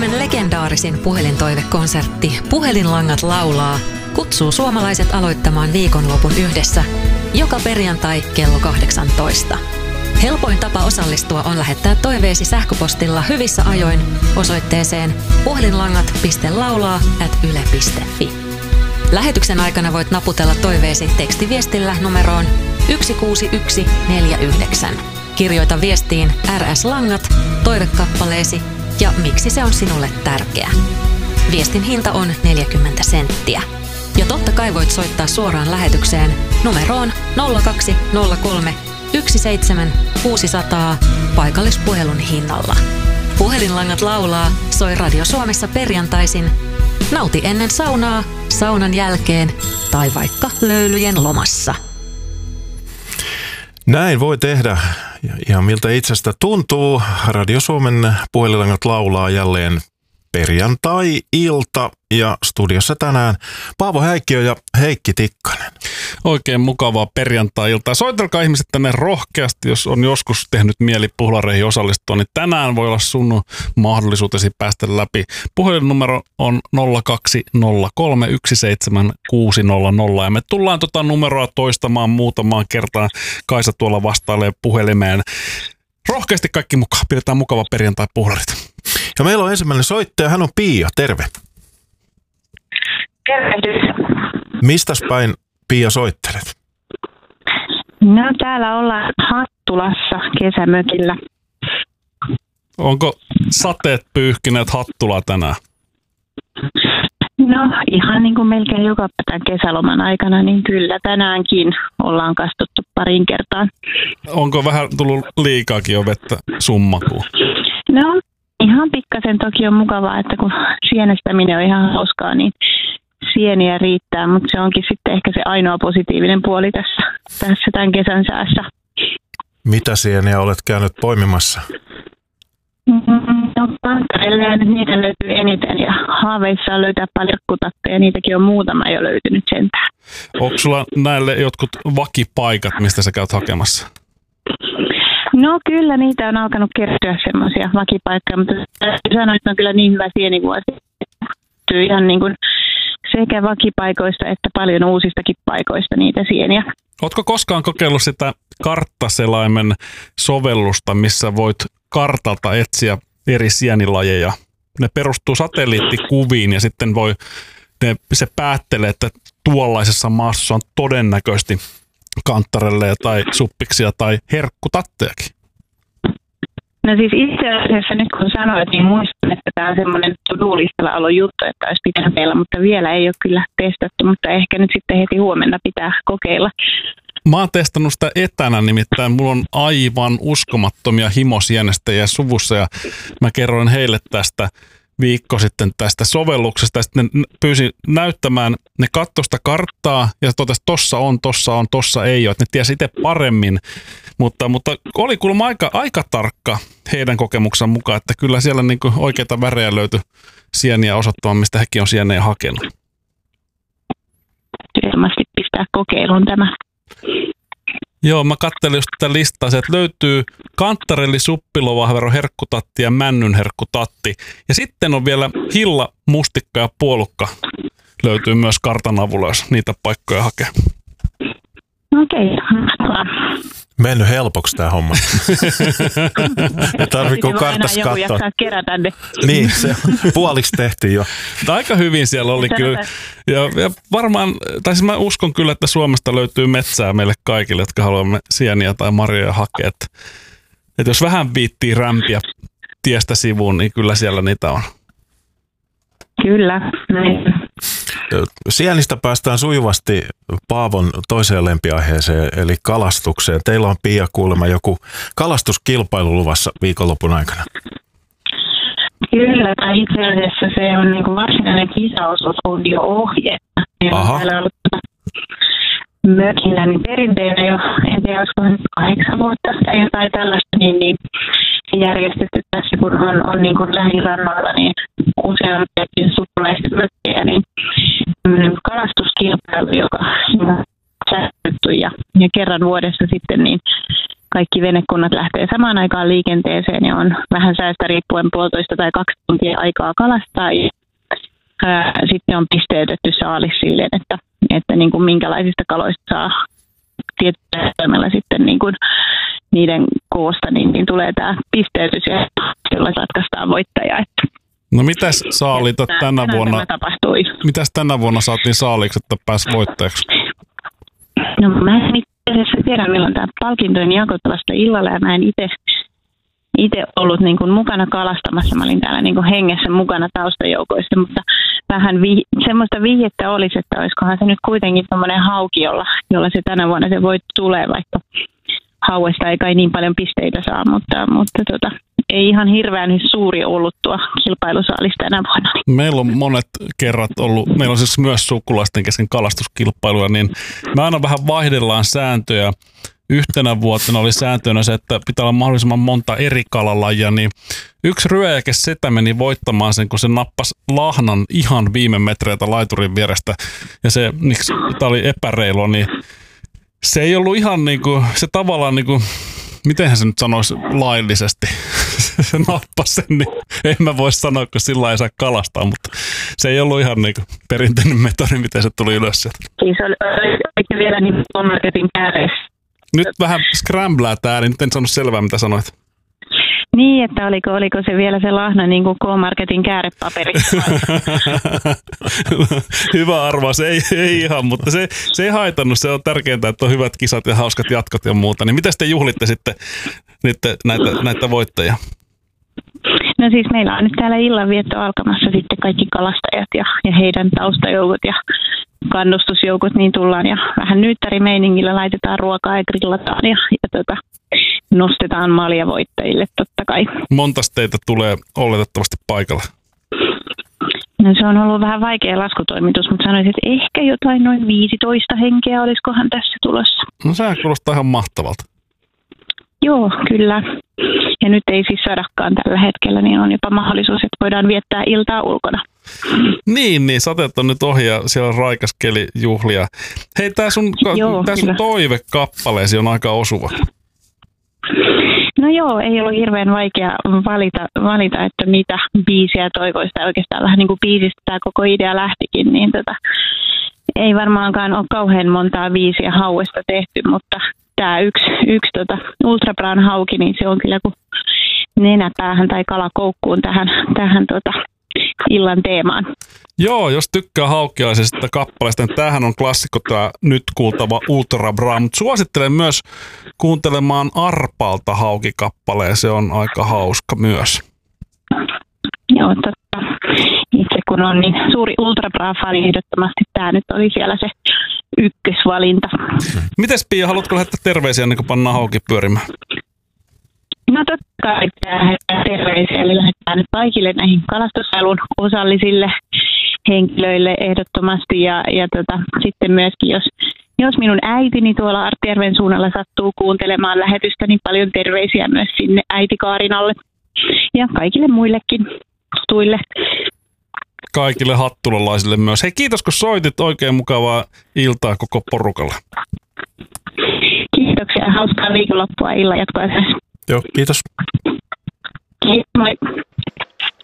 Suomen legendaarisin puhelintoivekonsertti Puhelinlangat laulaa kutsuu suomalaiset aloittamaan viikonlopun yhdessä joka perjantai kello 18. Helpoin tapa osallistua on lähettää toiveesi sähköpostilla hyvissä ajoin osoitteeseen puhelinlangat.laulaa@yle.fi. Lähetyksen aikana voit naputella toiveesi tekstiviestillä numeroon 16149. Kirjoita viestiin RS Langat, toivekappaleesi ja miksi se on sinulle tärkeä. Viestin hinta on 40 senttiä. Ja totta kai voit soittaa suoraan lähetykseen numeroon 0203 17600 paikallispuhelun hinnalla. Puhelinlangat laulaa soi Radio Suomessa perjantaisin. Nauti ennen saunaa, saunan jälkeen tai vaikka löylyjen lomassa. Näin voi tehdä. Ihan miltä itsestä tuntuu. Radio Suomen Puhelinlangat laulaa jälleen perjantai-ilta ja studiossa tänään Paavo Häikkiö ja Heikki Tikkanen. Oikein mukavaa perjantai-iltaa. Soitelkaa ihmiset tänne rohkeasti, jos on joskus tehnyt mieli puhlareihin osallistua, niin tänään voi olla sun mahdollisuutesi päästä läpi. Puhelinnumero on 0203 17600 ja me tullaan numeroa toistamaan muutamaan kertaan. Kaisa tuolla vastailee puhelimeen. Rohkeasti kaikki mukaan. Pidetään mukava perjantai-puhlarit. Ja meillä on ensimmäinen soittaja. Hän on Pia. Terve. Tervehdys. Mistäs päin, Pia, soittelet? No täällä ollaan Hattulassa kesämökillä. Onko sateet pyyhkineet Hattulaa tänään? No ihan niin kuin melkein joka päivän kesäloman aikana, niin kyllä tänäänkin ollaan kastuttu parin kertaan. Onko vähän tullut liikaakin jo vettä summakuun? No ihan pikkasen toki on mukavaa, että kun sienestäminen on ihan hauskaa, niin sieniä riittää, mutta se onkin sitten ehkä se ainoa positiivinen puoli tässä tämän kesän säässä. Mitä sieniä olet käynyt poimimassa? No Pantarelle nyt niitä löytyy eniten ja haaveissa on löytää paljon kutatteja, niitäkin on muutama jo löytynyt sentään. Onko sulla näille jotkut vakipaikat, mistä sä käyt hakemassa? No kyllä niitä on alkanut kertyä semmoisia vakipaikkoja, mutta sanoin, että on kyllä niin hyvä sienivuosi. Ihan niin kuin sekä vakipaikoista että paljon uusistakin paikoista niitä sieniä. Ootko koskaan kokeillut sitä karttaselaimen sovellusta, missä voit kartalta etsiä eri sienilajeja? Ne perustuu satelliittikuviin ja sitten se päättelee, että tuollaisessa maassa on todennäköisesti kanttarelleja tai suppiksia tai herkkutattejakin. No siis itse asiassa nyt kun sanoit, niin muistan, että tämä on semmoinen to-do-listalla ollut juttu, että olisi pitänyt meillä, mutta vielä ei ole kyllä testattu, mutta ehkä nyt sitten heti huomenna pitää kokeilla. Mä oon testannut sitä etänä, nimittäin mulla on aivan uskomattomia himosienestäjiä suvussa ja mä kerroin heille tästä viikko sitten tästä sovelluksesta ja sitten ne pyysi näyttämään, ne katsoi sitä karttaa ja totesi, tossa ei ole, että ne tiesi itse paremmin, mutta oli kuulemma aika tarkka heidän kokemuksen mukaan, että kyllä siellä niinku oikeita värejä löytyi sieniä osoittamaan, mistä hekin on sienejä hakenut. Varmasti pistää kokeiluun tämä. Joo, mä katselin just tätä listaa, että löytyy kanttarelli, suppilovahvero, herkkutatti ja männyn herkkutatti. Ja sitten on vielä hilla, mustikka ja puolukka löytyy myös kartan avulla, jos niitä paikkoja hakee. Okei, Mennyt helpoksi tää homma. Tarviiko kartas katsoa? Joku jaksaa kerätä ne. Niin, se on puoliksi tehty jo. Aika hyvin siellä oli kyllä. Ja varmaan, tai siis mä uskon kyllä, että Suomesta löytyy metsää meille kaikille, jotka haluamme sieniä tai marjoja hakea. Että jos vähän viittii rämpiä tiestä sivuun, niin kyllä siellä niitä on. Kyllä, näin. Sienistä päästään sujuvasti Paavon toiseen lempiaiheeseen, eli kalastukseen. Teillä on, Pia, kuulemma joku kalastuskilpailu luvassa viikonlopun aikana. Kyllä, tai itse asiassa se on niin kuin varsinainen kisaosuus on jo ohjetta. Täällä on ollut mökillä niin perinteinen jo, en tiedä, olisiko 8 vuotta tai jotain tällaista, niin järjestetty tässä, kun on niin kuin lähirannoilla niin useampiakin sukulaisten mökkejä, niin kalastuskilpailu, joka on säästetty ja kerran vuodessa sitten niin kaikki venekunnat lähtee samaan aikaan liikenteeseen ja on vähän säästä riippuen 1,5 tai 2 tuntia aikaa kalastaa. Ja sitten on pisteytetty saalis silleen, että niin kuin minkälaisista kaloista saa tietyllä sitten niin kuin niiden koosta, niin tulee tämä pisteytys, jolla ratkaistaan voittaja. No mitäs saalitat tänä vuonna? Mitäs tänä vuonna saatiin saaliksi, että pääsi voittajaksi? No mä en itse tiedä, milloin tämä palkintojen jako vasta illalla, ja mä en itse ollut niin kuin mukana kalastamassa. Mä olin täällä niin kuin hengessä mukana taustajoukoissa, mutta vähän semmoista vihjettä olisi, että olisikohan se nyt kuitenkin tommoinen hauki, jolla se tänä vuonna se voitto tulee, vaikka hauesta ei kai niin paljon pisteitä saa, mutta ei ihan hirveän suuri ollut tuo kilpailusaalis tänä vuonna. Meillä on monet kerrat ollut, meillä on siis myös sukulaisten kesken kalastuskilpailuja, niin me aina vähän vaihdellaan sääntöjä. Yhtenä vuotena oli sääntönä se, että pitää olla mahdollisimman monta eri kalalajia, niin yksi ryöjäke setä meni voittamaan sen, kun se nappasi lahnan ihan viime metreiltä laiturin vierestä. Ja se, miksi tämä oli epäreilua, niin se ei ollut ihan niinku, se tavallaan niinku, mitenhän se nyt sanoisi laillisesti, se nappasi sen, niin en mä voi sanoa, kun sillä ei saa kalastaa, mutta se ei ollut ihan niinku perinteinen metodi, miten se tuli ylös sieltä. Siis oli vielä niin marketin kääreissä. Nyt vähän scramblää tää, niin nyt en sanonut selvää, mitä sanoit. Niin, että oliko se vielä se lahna niin kuin K-Marketin käärepaperi? Hyvä arvaus, ei ihan, mutta se ei haitannut. Se on tärkeintä, että on hyvät kisat ja hauskat jatkot ja muuta. Niin miten te juhlitte sitten näitä voittajia? No siis meillä on nyt täällä illanvietto alkamassa sitten kaikki kalastajat ja heidän taustajoukot ja kannustusjoukot, niin tullaan ja vähän nyyttärimeiningillä laitetaan ruokaa ja grillataan ja nostetaan malja voittajille totta kai. Montas teitä tulee oletettavasti paikalla? No se on ollut vähän vaikea laskutoimitus, mutta sanoisin, että ehkä jotain noin 15 henkeä olisikohan tässä tulossa. No sehän kuulostaa ihan mahtavalta. Joo, kyllä. Ja nyt ei siis sadakaan tällä hetkellä, niin on jopa mahdollisuus, että voidaan viettää iltaa ulkona. Niin, sateet on nyt ohi ja siellä on raikas keli juhlia. Hei, tää sun toivekappaleesi on aika osuva. No joo, ei ollut hirveän vaikea valita, että mitä biisiä toivoista. Oikeastaan vähän niin kuin biisistä tämä koko idea lähtikin, niin ei varmaankaan ole kauhean montaa biisiä hauesta tehty, mutta tämä yksi Ultra Brown hauki, niin se on kyllä kuin nenäpäähän tai kalakoukkuun tähän illan teemaan. Joo, jos tykkää haukkiaisesta kappaleesta, niin tämähän on klassikko, tämä nyt kuultava Ultra Brown. Suosittelen myös kuuntelemaan Arpalta haukikappaleen, se on aika hauska myös. Joo, totta. Itse kun on niin suuri Ultra Brown-fani, ehdottomasti tämä nyt oli siellä se ykkösvalinta. Mites Pia, haluatko lähettää terveisiä ennen kuin pannaan hauki pyörimään? No totta kai terveisiä, eli lähdetään nyt kaikille näihin kalastussailun osallisille henkilöille ehdottomasti ja sitten myöskin, jos minun äitini tuolla Arttijärven suunnalla sattuu kuuntelemaan lähetystä, niin paljon terveisiä myös sinne äiti Kaarinalle ja kaikille muillekin tutuille. Kaikille hattulalaisille myös. Hei, kiitos kun soitit, oikein mukavaa iltaa koko porukalle. Kiitoksia, hauskaa viikonloppua, illan jatkoa. Joo, kiitos. Kiitos, moi.